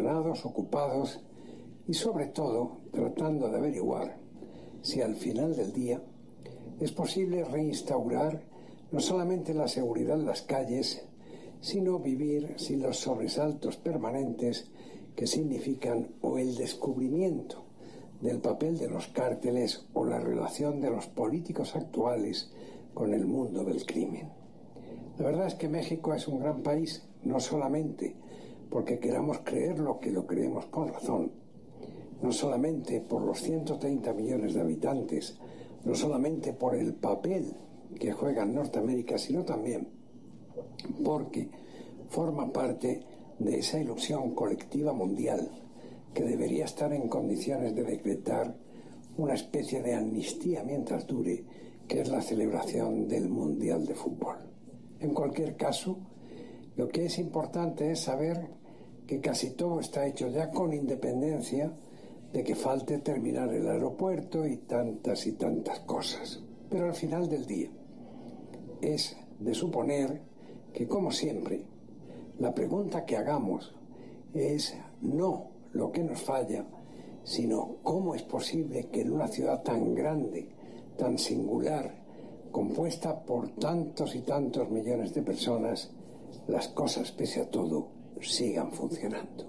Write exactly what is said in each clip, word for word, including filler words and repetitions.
abandonados, ocupados y sobre todo tratando de averiguar si al final del día es posible reinstaurar no solamente la seguridad en las calles, sino vivir sin los sobresaltos permanentes que significan o el descubrimiento del papel de los cárteles o la relación de los políticos actuales con el mundo del crimen. La verdad es que México es un gran país, no solamente porque queramos creerlo, que lo creemos con razón, no solamente por los ciento treinta millones de habitantes, no solamente por el papel que juega en Norteamérica, sino también porque forma parte de esa ilusión colectiva mundial que debería estar en condiciones de decretar una especie de amnistía mientras dure, que es la celebración del Mundial de Fútbol. En cualquier caso, lo que es importante es saber que casi todo está hecho ya, con independencia de que falte terminar el aeropuerto y tantas y tantas cosas. Pero al final del día es de suponer que, como siempre, la pregunta que hagamos es no lo que nos falla, sino cómo es posible que en una ciudad tan grande, tan singular, compuesta por tantos y tantos millones de personas, las cosas, pese a todo, sigan funcionando.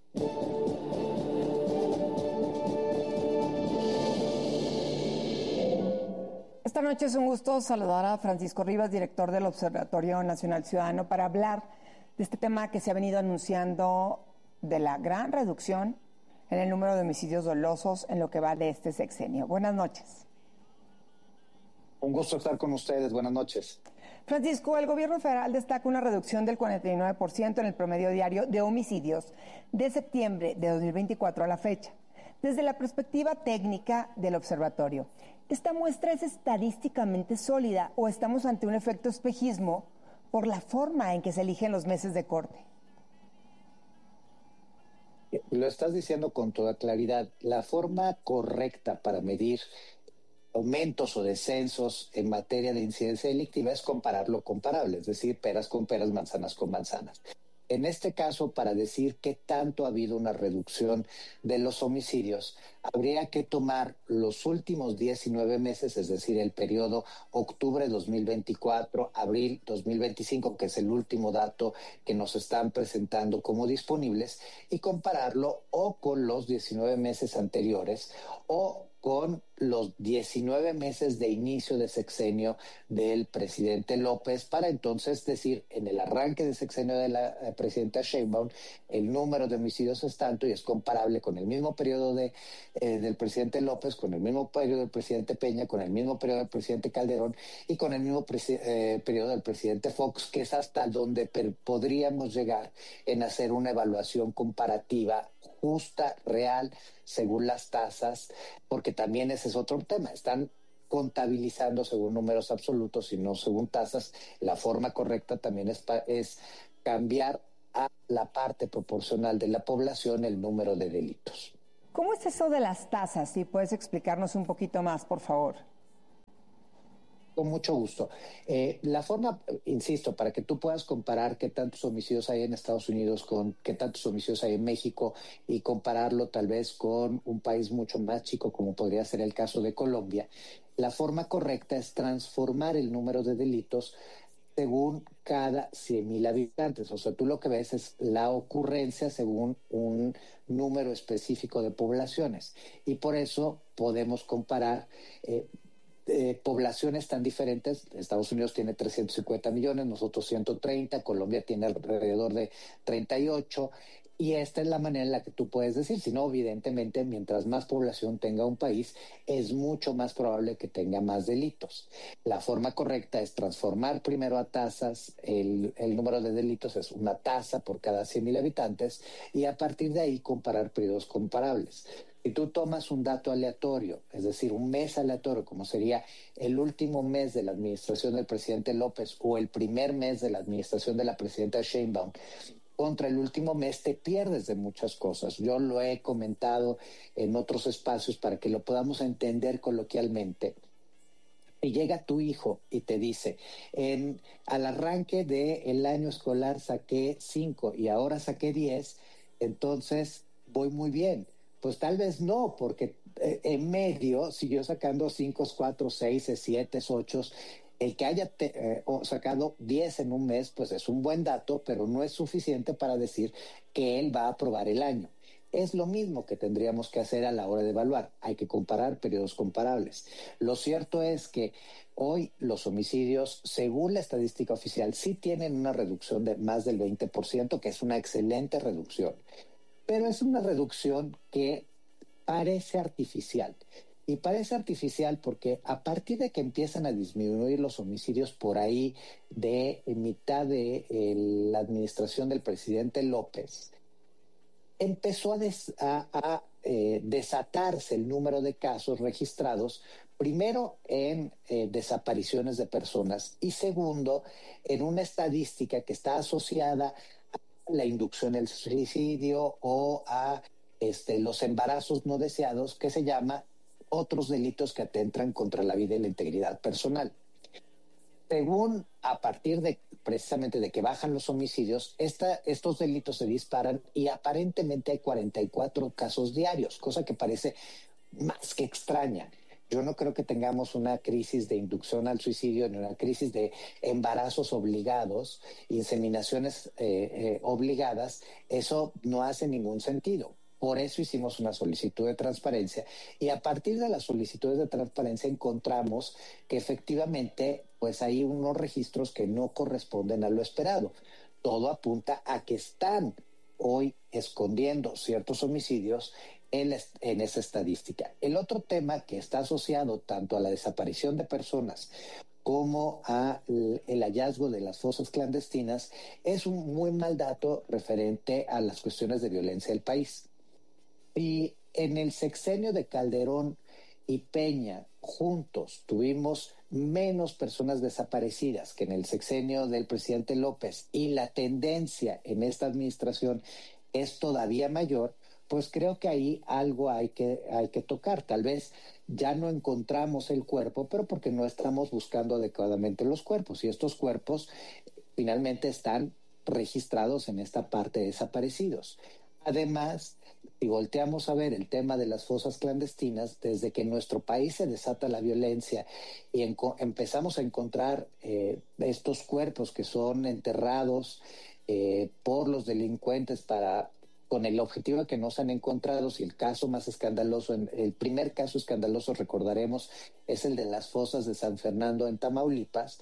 Esta noche es un gusto saludar a Francisco Rivas, director del Observatorio Nacional Ciudadano, para hablar de este tema que se ha venido anunciando de la gran reducción en el número de homicidios dolosos en lo que va de este sexenio. Buenas noches. Un gusto estar con ustedes. Buenas noches. Francisco, el gobierno federal destaca una reducción del cuarenta y nueve por ciento en el promedio diario de homicidios de septiembre de dos mil veinticuatro a la fecha. Desde la perspectiva técnica del observatorio, ¿esta muestra es estadísticamente sólida o estamos ante un efecto espejismo por la forma en que se eligen los meses de corte? Lo estás diciendo con toda claridad. La forma correcta para medir aumentos o descensos en materia de incidencia delictiva es comparar lo comparable, es decir, peras con peras, manzanas con manzanas. En este caso, para decir qué tanto ha habido una reducción de los homicidios, habría que tomar los últimos diecinueve meses, es decir, el periodo octubre dos mil veinticuatro, abril dos mil veinticinco, que es el último dato que nos están presentando como disponibles, y compararlo o con los diecinueve meses anteriores o con los diecinueve meses de inicio de sexenio del presidente López, para entonces decir, en el arranque de sexenio de la eh, presidenta Sheinbaum, el número de homicidios es tanto y es comparable con el mismo periodo de, eh, del presidente López, con el mismo periodo del presidente Peña, con el mismo periodo del presidente Calderón y con el mismo presi- eh, periodo del presidente Fox, que es hasta donde per- podríamos llegar en hacer una evaluación comparativa justa, real, según las tasas, porque también ese es otro tema. Están contabilizando según números absolutos y no según tasas. La forma correcta también es, pa- es cambiar a la parte proporcional de la población el número de delitos. ¿Cómo es eso de las tasas? Si puedes explicarnos un poquito más, por favor. Con mucho gusto. Eh, la forma, insisto, para que tú puedas comparar qué tantos homicidios hay en Estados Unidos con qué tantos homicidios hay en México y compararlo tal vez con un país mucho más chico como podría ser el caso de Colombia, la forma correcta es transformar el número de delitos según cada cien mil habitantes. O sea, tú lo que ves es la ocurrencia según un número específico de poblaciones. Y por eso podemos comparar eh, Eh, poblaciones tan diferentes. Estados Unidos tiene trescientos cincuenta millones, nosotros ciento treinta, Colombia tiene alrededor de treinta y ocho, y esta es la manera en la que tú puedes decir, si no, evidentemente, mientras más población tenga un país, es mucho más probable que tenga más delitos. La forma correcta es transformar primero a tasas, el, el número de delitos es una tasa por cada cien mil habitantes, y a partir de ahí comparar periodos comparables. Si tú tomas un dato aleatorio, es decir, un mes aleatorio, como sería el último mes de la administración del presidente López o el primer mes de la administración de la presidenta Sheinbaum, contra el último mes, te pierdes de muchas cosas. Yo lo he comentado en otros espacios para que lo podamos entender coloquialmente. Y llega tu hijo y te dice, en, al arranque del año escolar saqué cinco y ahora saqué diez, entonces voy muy bien. Pues tal vez no, porque eh, en medio siguió sacando cinco, cuatro, seis, siete, ocho. El que haya te, eh, sacado diez en un mes, pues es un buen dato, pero no es suficiente para decir que él va a aprobar el año. Es lo mismo que tendríamos que hacer a la hora de evaluar. Hay que comparar periodos comparables. Lo cierto es que hoy los homicidios, según la estadística oficial, sí tienen una reducción de más del veinte por ciento, que es una excelente reducción. Pero es una reducción que parece artificial. Y parece artificial porque a partir de que empiezan a disminuir los homicidios por ahí de mitad de eh, la administración del presidente López, empezó a, des, a, a eh, desatarse el número de casos registrados, primero en eh, desapariciones de personas y segundo en una estadística que está asociada a la inducción al suicidio o a este, los embarazos no deseados, que se llama otros delitos que atentan contra la vida y la integridad personal. Según a partir de precisamente de que bajan los homicidios, esta, estos delitos se disparan y aparentemente hay cuarenta y cuatro casos diarios, cosa que parece más que extraña. Yo no creo que tengamos una crisis de inducción al suicidio ni una crisis de embarazos obligados, inseminaciones eh, eh, obligadas. Eso no hace ningún sentido. Por eso hicimos una solicitud de transparencia y a partir de las solicitudes de transparencia encontramos que efectivamente pues hay unos registros que no corresponden a lo esperado. Todo apunta a que están hoy escondiendo ciertos homicidios en, en esa estadística. El otro tema que está asociado tanto a la desaparición de personas como a el hallazgo de las fosas clandestinas es un muy mal dato referente a las cuestiones de violencia del país. Y en el sexenio de Calderón y Peña juntos tuvimos menos personas desaparecidas que en el sexenio del presidente López y la tendencia en esta administración es todavía mayor, pues creo que ahí algo hay que, hay que tocar. Tal vez ya no encontramos el cuerpo, pero porque no estamos buscando adecuadamente los cuerpos y estos cuerpos finalmente están registrados en esta parte de desaparecidos. Además, si volteamos a ver el tema de las fosas clandestinas, desde que en nuestro país se desata la violencia y en, empezamos a encontrar eh, estos cuerpos que son enterrados eh, por los delincuentes para con el objetivo de que no sean encontrados, y el caso más escandaloso, el primer caso escandaloso, recordaremos, es el de las fosas de San Fernando en Tamaulipas.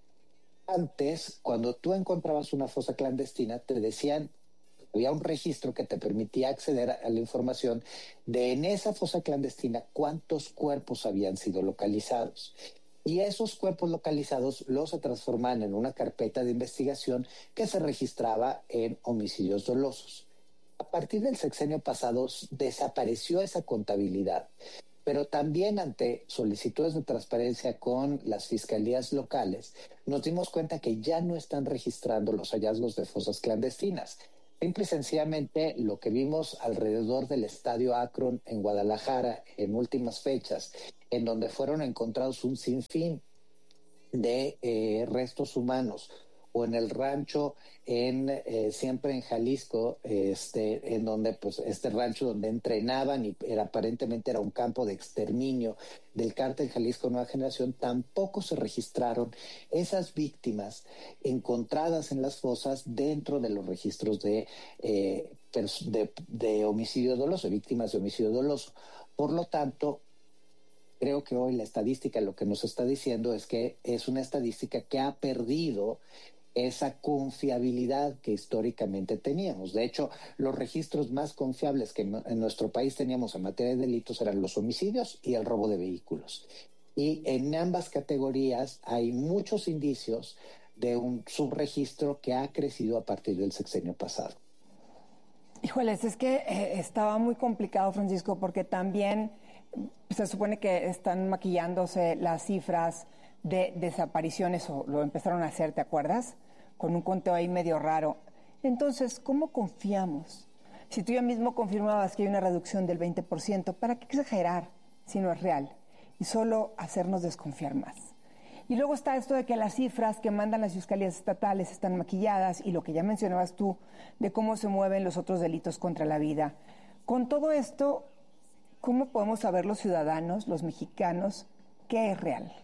Antes, cuando tú encontrabas una fosa clandestina, te decían, había un registro que te permitía acceder a la información de en esa fosa clandestina cuántos cuerpos habían sido localizados. Y esos cuerpos localizados los se transformaban en una carpeta de investigación que se registraba en homicidios dolosos. A partir del sexenio pasado desapareció esa contabilidad, pero también ante solicitudes de transparencia con las fiscalías locales, nos dimos cuenta que ya no están registrando los hallazgos de fosas clandestinas. Simple y sencillamente lo que vimos alrededor del Estadio Akron en Guadalajara en últimas fechas, en donde fueron encontrados un sinfín de eh, restos humanos, o en el rancho en eh, siempre en Jalisco, este, en donde pues este rancho donde entrenaban y era, aparentemente era un campo de exterminio del cártel Jalisco Nueva Generación, tampoco se registraron esas víctimas encontradas en las fosas dentro de los registros de, eh, de, de homicidio doloso, víctimas de homicidio doloso. Por lo tanto, creo que hoy la estadística lo que nos está diciendo es que es una estadística que ha perdido esa confiabilidad que históricamente teníamos. De hecho, los registros más confiables que en nuestro país teníamos en materia de delitos eran los homicidios y el robo de vehículos. Y en ambas categorías hay muchos indicios de un subregistro que ha crecido a partir del sexenio pasado. Híjoles, es que eh, estaba muy complicado, Francisco, porque también se supone que están maquillándose las cifras de desapariciones, o lo empezaron a hacer, ¿te acuerdas? Con un conteo ahí medio raro. Entonces, ¿cómo confiamos? Si tú ya mismo confirmabas que hay una reducción del veinte por ciento, ¿para qué exagerar si no es real? Y solo hacernos desconfiar más. Y luego está esto de que las cifras que mandan las fiscalías estatales están maquilladas y lo que ya mencionabas tú de cómo se mueven los otros delitos contra la vida. Con todo esto, ¿cómo podemos saber los ciudadanos, los mexicanos, qué es real?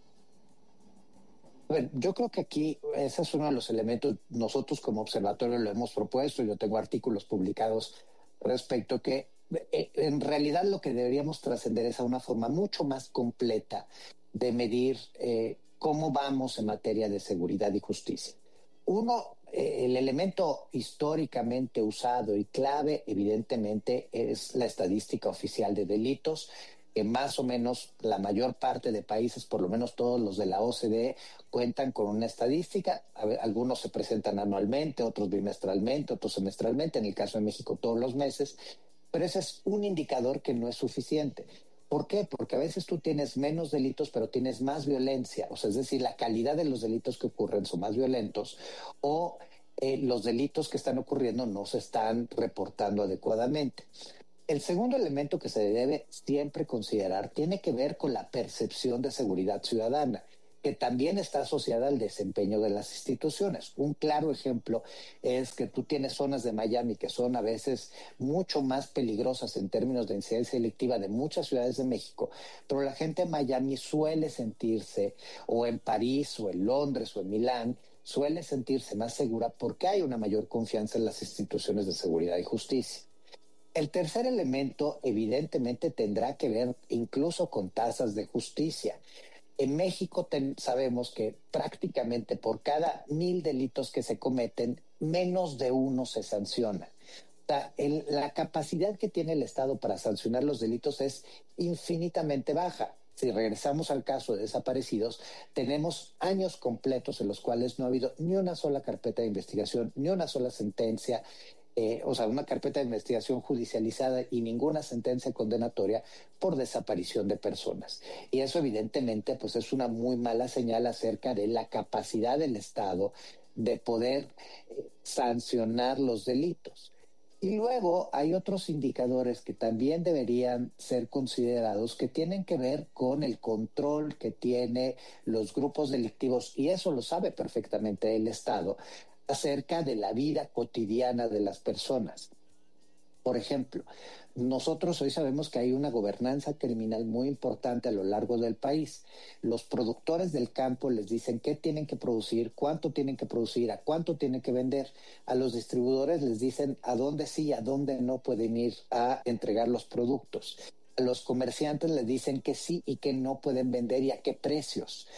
Bueno, yo creo que aquí ese es uno de los elementos, nosotros como observatorio lo hemos propuesto, yo tengo artículos publicados respecto que eh, en realidad lo que deberíamos trascender es a una forma mucho más completa de medir eh, cómo vamos en materia de seguridad y justicia. Uno, eh, el elemento históricamente usado y clave, evidentemente, es la estadística oficial de delitos, que más o menos la mayor parte de países, por lo menos todos los de la O C D E, cuentan con una estadística. A ver, algunos se presentan anualmente, otros bimestralmente, otros semestralmente, en el caso de México todos los meses, pero ese es un indicador que no es suficiente. ¿Por qué? Porque a veces tú tienes menos delitos, pero tienes más violencia, o sea, es decir, la calidad de los delitos que ocurren son más violentos, o eh, los delitos que están ocurriendo no se están reportando adecuadamente. El segundo elemento que se debe siempre considerar tiene que ver con la percepción de seguridad ciudadana, que también está asociada al desempeño de las instituciones. Un claro ejemplo es que tú tienes zonas de Miami que son a veces mucho más peligrosas en términos de incidencia delictiva de muchas ciudades de México, pero la gente en Miami suele sentirse, o en París, o en Londres, o en Milán, suele sentirse más segura porque hay una mayor confianza en las instituciones de seguridad y justicia. El tercer elemento evidentemente tendrá que ver incluso con tasas de justicia. En México ten, sabemos que prácticamente por cada mil delitos que se cometen, menos de uno se sanciona. O sea, el, la capacidad que tiene el Estado para sancionar los delitos es infinitamente baja. Si regresamos al caso de desaparecidos, tenemos años completos en los cuales no ha habido ni una sola carpeta de investigación, ni una sola sentencia, Eh, o sea, una carpeta de investigación judicializada y ninguna sentencia condenatoria por desaparición de personas. Y eso evidentemente pues es una muy mala señal acerca de la capacidad del Estado de poder eh, sancionar los delitos. Y luego hay otros indicadores que también deberían ser considerados que tienen que ver con el control que tiene los grupos delictivos, y eso lo sabe perfectamente el Estado, acerca de la vida cotidiana de las personas. Por ejemplo, nosotros hoy sabemos que hay una gobernanza criminal muy importante a lo largo del país. Los productores del campo les dicen qué tienen que producir, cuánto tienen que producir, a cuánto tienen que vender. A los distribuidores les dicen a dónde sí, a dónde no pueden ir a entregar los productos. A los comerciantes les dicen que sí y que no pueden vender y a qué precios.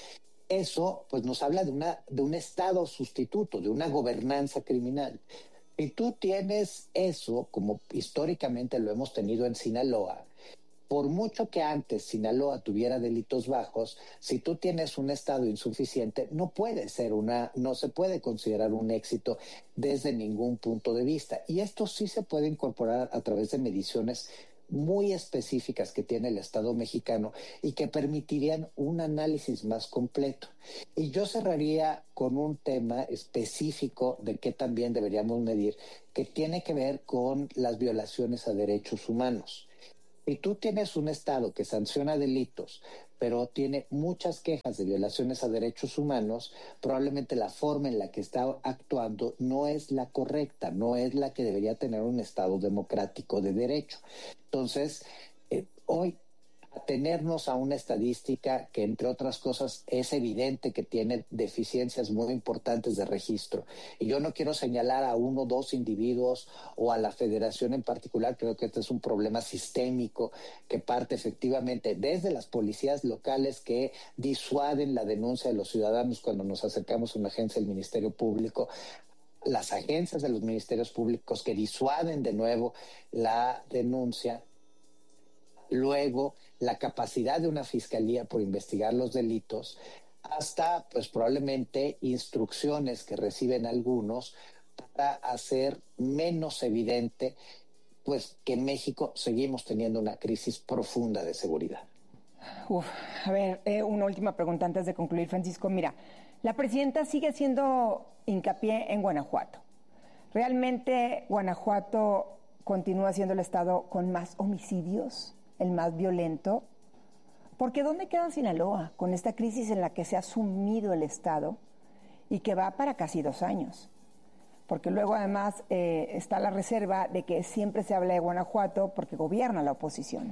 Eso pues nos habla de, una, de un estado sustituto, de una gobernanza criminal. Y tú tienes eso, como históricamente lo hemos tenido en Sinaloa, por mucho que antes Sinaloa tuviera delitos bajos, si tú tienes un estado insuficiente, no puede ser una, no se puede considerar un éxito desde ningún punto de vista. Y esto sí se puede incorporar a través de mediciones muy específicas que tiene el Estado mexicano y que permitirían un análisis más completo. Y yo cerraría con un tema específico de que también deberíamos medir, que tiene que ver con las violaciones a derechos humanos. Si tú tienes un Estado que sanciona delitos, pero tiene muchas quejas de violaciones a derechos humanos, probablemente la forma en la que está actuando no es la correcta, no es la que debería tener un Estado democrático de derecho. Entonces, eh, hoy atenernos a una estadística que, entre otras cosas, es evidente que tiene deficiencias muy importantes de registro. Y yo no quiero señalar a uno o dos individuos o a la federación en particular. Creo que este es un problema sistémico que parte efectivamente desde las policías locales que disuaden la denuncia de los ciudadanos cuando nos acercamos a una agencia del Ministerio Público, las agencias de los ministerios públicos que disuaden de nuevo la denuncia, luego la capacidad de una fiscalía por investigar los delitos, hasta pues probablemente instrucciones que reciben algunos para hacer menos evidente pues que en México seguimos teniendo una crisis profunda de seguridad. Uf, a ver, eh, una última pregunta antes de concluir, Francisco. Mira, la presidenta sigue haciendo hincapié en Guanajuato. ¿Realmente Guanajuato continúa siendo el estado con más homicidios, el más violento? Porque ¿dónde queda Sinaloa con esta crisis en la que se ha sumido el Estado y que va para casi dos años? Porque luego además eh, está la reserva de que siempre se habla de Guanajuato porque gobierna la oposición.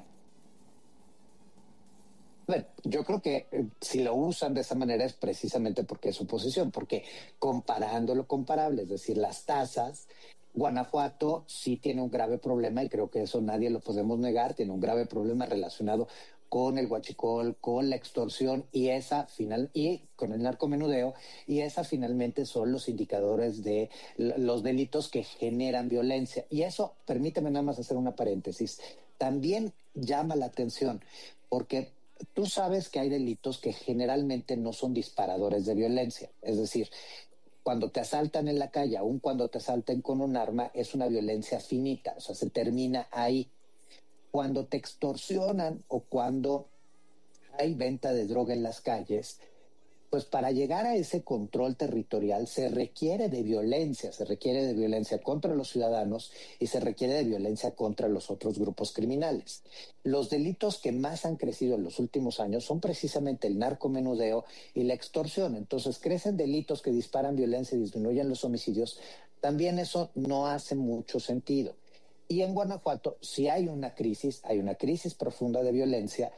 Bueno, yo creo que eh, si lo usan de esa manera es precisamente porque es oposición, porque comparando lo comparable, es decir, las tasas, Guanajuato sí tiene un grave problema y creo que eso nadie lo podemos negar, tiene un grave problema relacionado con el huachicol, con la extorsión y esa final y con el narcomenudeo, y esa finalmente son los indicadores de los delitos que generan violencia. Y eso, permíteme nada más hacer una paréntesis, también llama la atención porque tú sabes que hay delitos que generalmente no son disparadores de violencia, es decir, cuando te asaltan en la calle, aun cuando te asalten con un arma, es una violencia finita, o sea, se termina ahí. Cuando te extorsionan o cuando hay venta de droga en las calles, pues para llegar a ese control territorial se requiere de violencia, se requiere de violencia contra los ciudadanos y se requiere de violencia contra los otros grupos criminales. Los delitos que más han crecido en los últimos años son precisamente el narcomenudeo y la extorsión. Entonces crecen delitos que disparan violencia y disminuyen los homicidios. También eso no hace mucho sentido. Y en Guanajuato sí hay una crisis, hay una crisis profunda de violencia,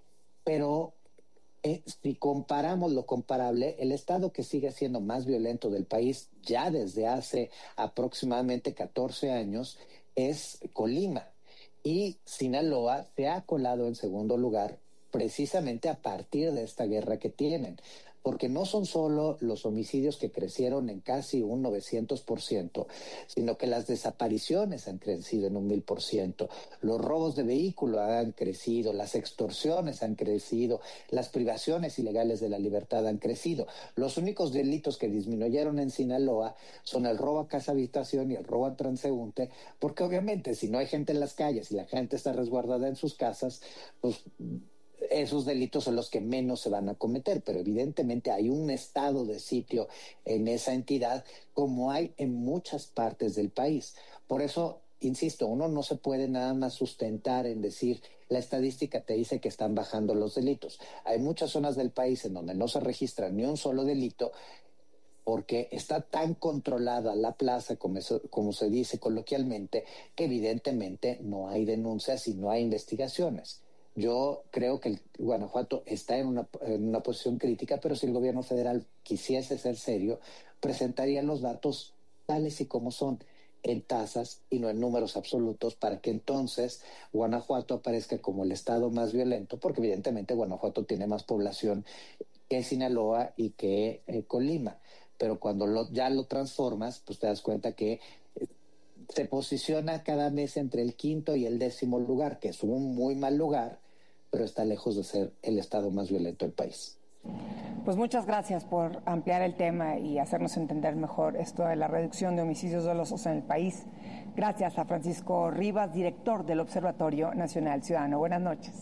pero eh, si comparamos lo comparable, el estado que sigue siendo más violento del país ya desde hace aproximadamente catorce años es Colima. Y Sinaloa se ha colado en segundo lugar precisamente a partir de esta guerra que tienen. Porque no son solo los homicidios que crecieron en casi un novecientos por ciento, sino que las desapariciones han crecido en un mil por ciento, los robos de vehículos han crecido, las extorsiones han crecido, las privaciones ilegales de la libertad han crecido. Los únicos delitos que disminuyeron en Sinaloa son el robo a casa habitación y el robo a transeúnte, porque obviamente si no hay gente en las calles y la gente está resguardada en sus casas, pues esos delitos son los que menos se van a cometer, pero evidentemente hay un estado de sitio en esa entidad como hay en muchas partes del país. Por eso, insisto, uno no se puede nada más sustentar en decir la estadística te dice que están bajando los delitos. Hay muchas zonas del país en donde no se registra ni un solo delito porque está tan controlada la plaza, como, eso, como se dice coloquialmente, que evidentemente no hay denuncias y no hay investigaciones. Yo creo que el Guanajuato está en una, en una posición crítica, pero si el gobierno federal quisiese ser serio, presentaría los datos tales y como son, en tasas y no en números absolutos, para que entonces Guanajuato aparezca como el estado más violento, porque evidentemente Guanajuato tiene más población que Sinaloa y que eh, Colima. Pero cuando lo, ya lo transformas, pues te das cuenta que eh, se posiciona cada mes entre el quinto y el décimo lugar, que es un muy mal lugar, pero está lejos de ser el estado más violento del país. Pues muchas gracias por ampliar el tema y hacernos entender mejor esto de la reducción de homicidios dolosos en el país. Gracias a Francisco Rivas, director del Observatorio Nacional Ciudadano. Buenas noches.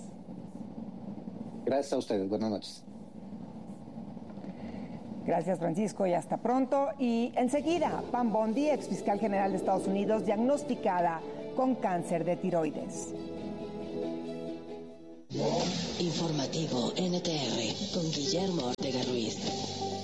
Gracias a ustedes. Buenas noches. Gracias, Francisco, y hasta pronto. Y enseguida, Pam Bondi, ex fiscal general de Estados Unidos, diagnosticada con cáncer de tiroides. Informativo N T R con Guillermo Ortega Ruiz.